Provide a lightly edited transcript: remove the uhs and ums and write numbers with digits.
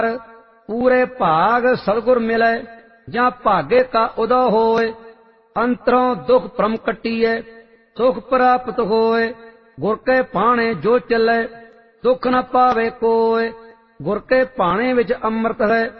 पूरे भाग सतगुर मिलै जां भागे का उदय होए। अंतरों दुख भ्रम कटिए सुख प्राप्त होए। गुर के भाणे जो चलै दुख न पावे कोय। गुर के भाणे विच अमृत है